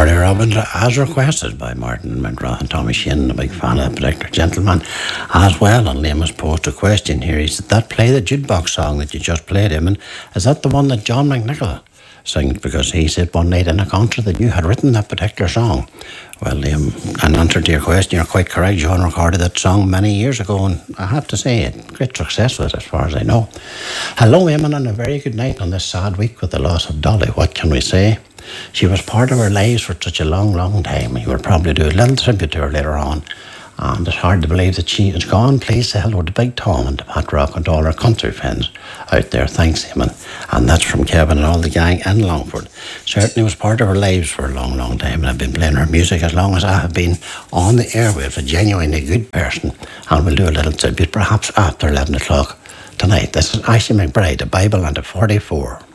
Charlie Robbins, as requested by Martin McGrath and Tommy Shinn, a big fan of the particular gentleman, as well. And Liam has posed a question here. He said, that Play the Jukebox song that you just played him, and is that the one that John McNichol sings? Because he said one night in a concert that you had written that particular song. Well, Liam, in answer to your question, you're quite correct. John recorded that song many years ago, and I have to say, great success with it, as far as I know. Hello, Eamon, and a very good night on this sad week with the loss of Dolly. What can we say? She was part of our lives for such a long, long time. You will probably do a little tribute to her later on. And it's hard to believe that she is gone. Please say hello to Big Tom and to Pat Rock and to all our country friends out there. Thanks, Eamon. And that's from Kevin and all the gang in Longford. Certainly was part of our lives for a long, long time. And I've been playing her music as long as I have been on the airwaves. A genuinely good person. And we'll do a little tribute perhaps after 11 o'clock tonight. This is Ashley McBride, a Bible and a 44.